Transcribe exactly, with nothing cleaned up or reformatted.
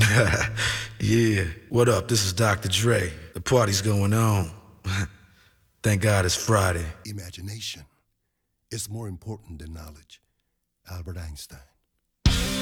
Yeah, what up? This is doctor Dre. The party's going on. Thank God it's Friday. Imagination is more important than knowledge. Albert Einstein.